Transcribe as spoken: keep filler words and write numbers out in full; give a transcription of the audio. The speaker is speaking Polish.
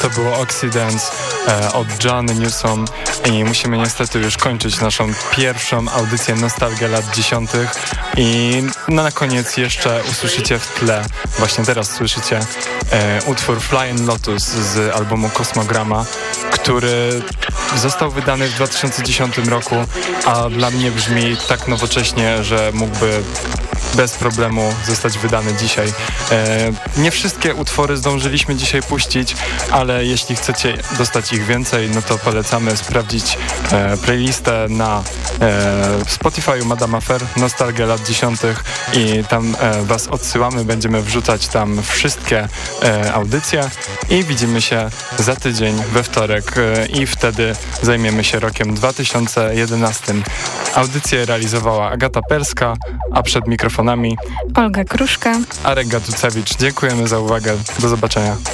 To było Oxydance e, od Johnny Newsom i musimy niestety już kończyć naszą pierwszą audycję Nostalgia lat dziesiątych i no, na koniec jeszcze usłyszycie w tle, właśnie teraz słyszycie e, utwór Flying Lotus z albumu Kosmograma, który został wydany w dwa tysiące dziesiątym roku, a dla mnie brzmi tak nowocześnie, że mógłby bez problemu zostać wydany dzisiaj. E, nie wszystkie utwory zdążyliśmy dzisiaj puścić, ale jeśli chcecie dostać ich więcej, no to polecamy sprawdzić e, playlistę na e, Spotify'u Madame Affair, Nostalgia lat dziesiątych i tam e, was odsyłamy, będziemy wrzucać tam wszystkie e, audycje i widzimy się za tydzień we wtorek e, i wtedy zajmiemy się rokiem dwa tysiące jedenastym. Audycję realizowała Agata Perska, a przed mikrofonami Olga Kruszka, Arek Gatucewicz. Dziękujemy za uwagę. Do zobaczenia.